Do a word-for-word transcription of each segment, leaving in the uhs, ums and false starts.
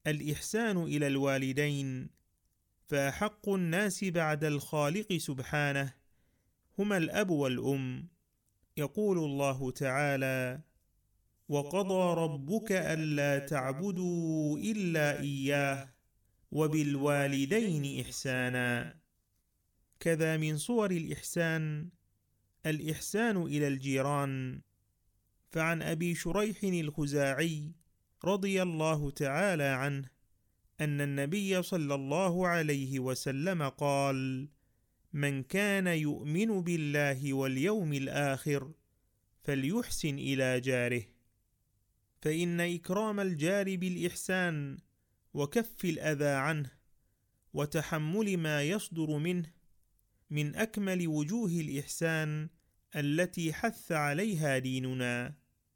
الإحسان إلى الوالدين، فأحق الناس بعد الخالق سبحانه هما الأب والأم. يقول الله تعالى: وقضى ربك ألا تعبدوا إلا إياه وبالوالدين إحسانا. كذا من صور الإحسان الإحسان إلى الجيران، فعن أبي شريح الخزاعي رضي الله تعالى عنه أن النبي صلى الله عليه وسلم قال: من كان يؤمن بالله واليوم الآخر فليحسن إلى جاره. فإن إكرام الجار بالإحسان وكف الأذى عنه وتحمل ما يصدر منه من أكمل وجوه الإحسان التي حث عليها ديننا.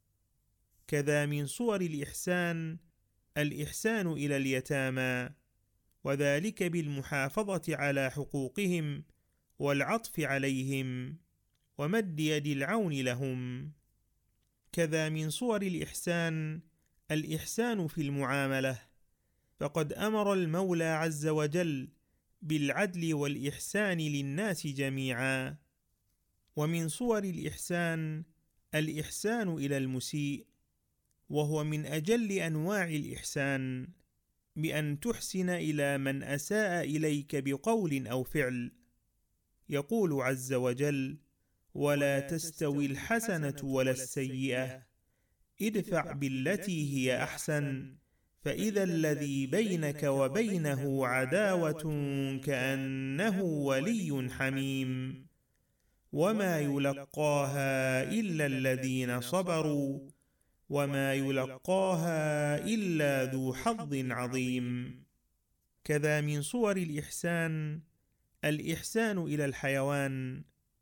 كذا من صور الإحسان الإحسان إلى اليتامى، وذلك بالمحافظة على حقوقهم والعطف عليهم ومد يد العون لهم. كذا من صور الإحسان الإحسان في المعاملة، فقد أمر المولى عز وجل بالعدل والإحسان للناس جميعا. ومن صور الإحسان الإحسان إلى المسيء، وهو من أجل أنواع الإحسان، بأن تحسن إلى من أساء إليك بقول أو فعل. يقول عز وجل: ولا تستوي الحسنة ولا السيئة ادفع بالتي هي أحسن فإذا الذي بينك وبينه عداوة كأنه ولي حميم وما يلقاها إلا الذين صبروا وما يلقاها إلا ذو حظ عظيم. كذا من صور الإحسان الإحسان إلى الحيوان،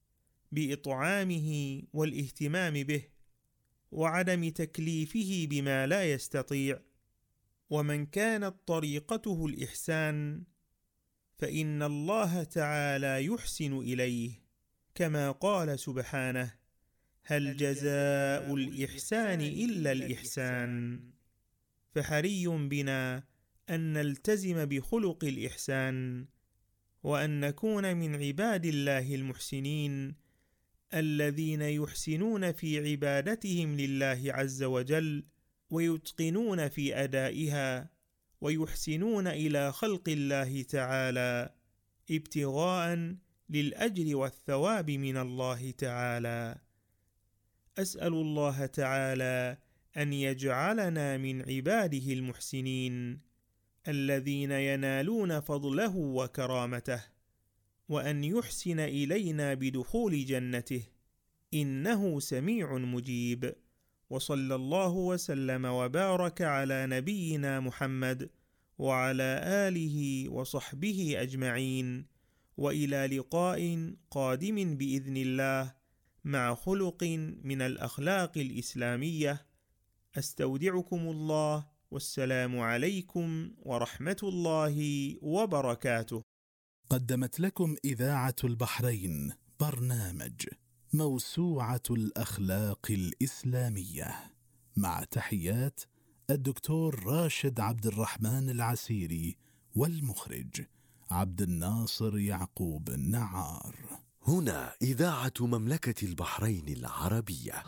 بإطعامه والاهتمام به وعدم تكليفه بما لا يستطيع. ومن كانت طريقته الإحسان فإن الله تعالى يحسن إليه، كما قال سبحانه: هل جزاء الإحسان إلا الإحسان. فحري بنا أن نلتزم بخلق الإحسان، وأن نكون من عباد الله المحسنين الذين يحسنون في عبادتهم لله عز وجل، ويتقنون في أدائها، ويحسنون إلى خلق الله تعالى ابتغاء للأجر والثواب من الله تعالى. أسأل الله تعالى أن يجعلنا من عباده المحسنين الذين ينالون فضله وكرامته، وأن يحسن إلينا بدخول جنته، إنه سميع مجيب. وصلى الله وسلم وبارك على نبينا محمد وعلى آله وصحبه أجمعين، وإلى لقاء قادم بإذن الله مع خلق من الأخلاق الإسلامية. أستودعكم الله، والسلام عليكم ورحمة الله وبركاته. قدمت لكم إذاعة البحرين برنامج موسوعة الأخلاق الإسلامية، مع تحيات الدكتور راشد عبد الرحمن العسيري، والمخرج عبد الناصر يعقوب النعار. هنا إذاعة مملكة البحرين العربية.